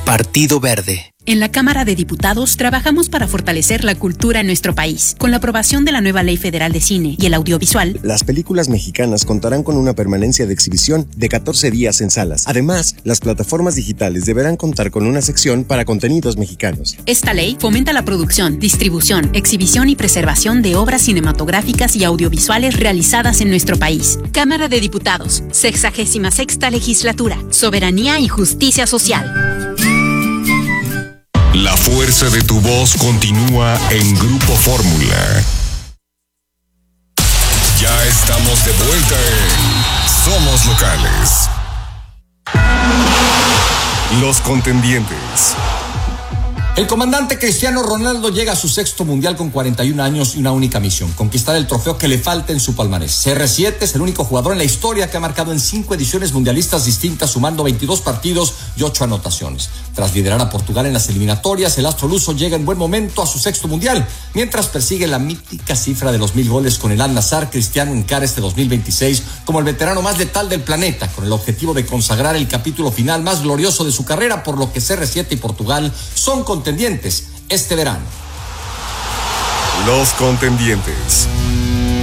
Partido Verde. En la Cámara de Diputados trabajamos para fortalecer la cultura en nuestro país. Con la aprobación de la nueva Ley Federal de Cine y el Audiovisual, las películas mexicanas contarán con una permanencia de exhibición de 14 días en salas. Además, las plataformas digitales deberán contar con una sección para contenidos mexicanos. Esta ley fomenta la producción, distribución, exhibición y preservación de obras cinematográficas y audiovisuales realizadas en nuestro país. Cámara de Diputados, 66ª Legislatura. Soberanía y justicia social. La fuerza de tu voz continúa en Grupo Fórmula. Ya estamos de vuelta en Somos Locales. Los contendientes. El comandante Cristiano Ronaldo llega a su 6º mundial con 41 años y una única misión: conquistar el trofeo que le falta en su palmarés. CR7 es el único jugador en la historia que ha marcado en 5 ediciones mundialistas distintas, sumando 22 partidos y 8 anotaciones. Tras liderar a Portugal en las eliminatorias, el astro luso llega en buen momento a su 6º mundial. Mientras persigue la mítica cifra de los 1000 goles con el Al-Nassr, Cristiano encara este 2026 como el veterano más letal del planeta, con el objetivo de consagrar el capítulo final más glorioso de su carrera, por lo que CR7 y Portugal son contendientes este verano. Los contendientes.